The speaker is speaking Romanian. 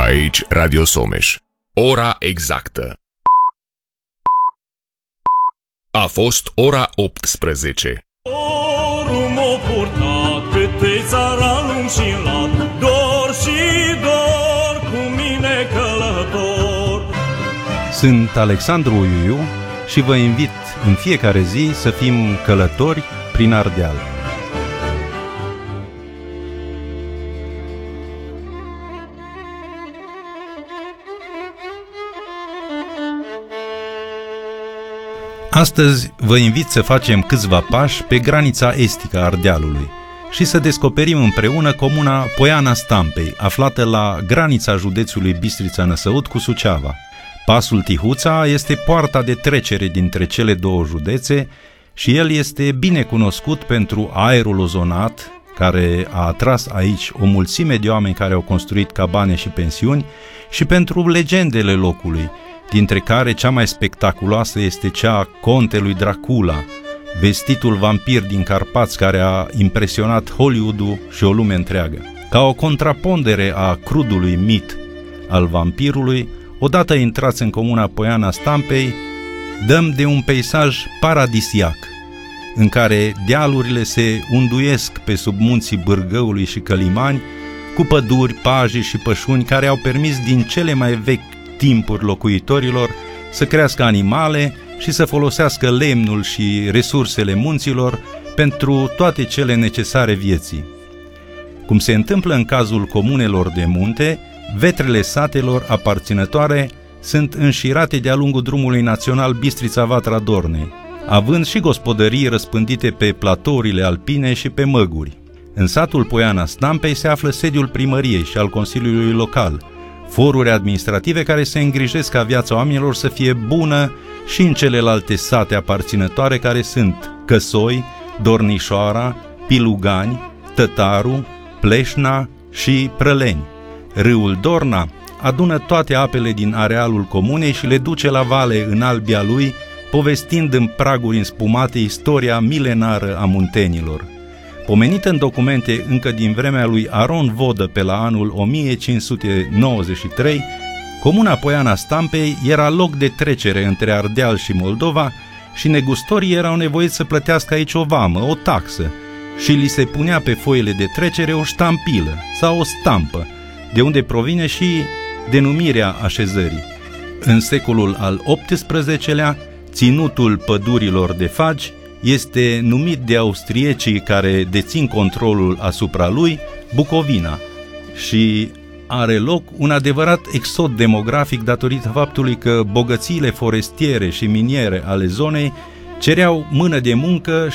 Aici Radio Someș. Ora exactă. A fost ora 18. Orul m-a purtat pe țara lung și lat, dor și dor cu mine călător. Sunt Alexandru Uiuiu și vă invit în fiecare zi să fim călători prin Ardeal. Astăzi vă invit să facem câțiva pași pe granița estică a Ardealului și să descoperim împreună comuna Poiana Stampei, aflată la granița județului Bistrița-Năsăud cu Suceava. Pasul Tihuța este poarta de trecere dintre cele două județe și el este bine cunoscut pentru aerul ozonat, care a atras aici o mulțime de oameni care au construit cabane și pensiuni, și pentru legendele locului, dintre care cea mai spectaculoasă este cea a contelui Dracula, vestitul vampir din Carpați care a impresionat Hollywood-ul și o lume întreagă. Ca o contrapondere a crudului mit al vampirului, odată intrați în comuna Poiana Stampei, dăm de un peisaj paradisiac, în care dealurile se unduiesc pe sub munții Bârgăului și Călimani, cu păduri, pajii și pășuni care au permis din cele mai vechi timpuri locuitorilor să crească animale și să folosească lemnul și resursele munților pentru toate cele necesare vieții. Cum se întâmplă în cazul comunelor de munte, vetrele satelor aparținătoare sunt înșirate de-a lungul drumului național Bistrița-Vatra Dornei, având și gospodării răspândite pe platourile alpine și pe măguri. În satul Poiana Stampei se află sediul primăriei și al Consiliului Local, foruri administrative care se îngrijesc ca viața oamenilor să fie bună și în celelalte sate aparținătoare, care sunt Căsoi, Dornișoara, Pilugani, Tătaru, Pleșna și Prăleni. Râul Dorna adună toate apele din arealul comunei și le duce la vale în albia lui, povestind în praguri înspumate istoria milenară a muntenilor. Pomenită în documente încă din vremea lui Aron Vodă pe la anul 1593, comuna Poiana Stampei era loc de trecere între Ardeal și Moldova și negustorii erau nevoiți să plătească aici o vamă, o taxă, și li se punea pe foile de trecere o ștampilă sau o stampă, de unde provine și denumirea așezării. În secolul al XVIII-lea, ținutul pădurilor de fagi este numit de austriecii care dețin controlul asupra lui Bucovina și are loc un adevărat exod demografic datorită faptului că bogățiile forestiere și miniere ale zonei cereau mână de muncă